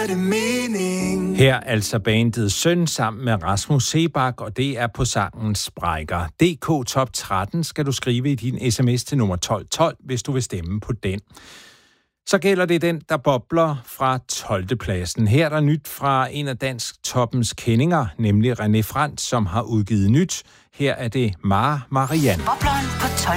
det mening? Her altså bandet Søn sammen med Rasmus Seebach, og det er på sangen Sprækker. DK Top 13 skal du skrive i din sms til nummer 1212, hvis du vil stemme på den. Så gælder det den, der bobler fra 12. pladsen. Her er der nyt fra en af dansk toppens kendinger, nemlig René Frantz, som har udgivet nyt. Her er det Marianne. Bobleren på 12.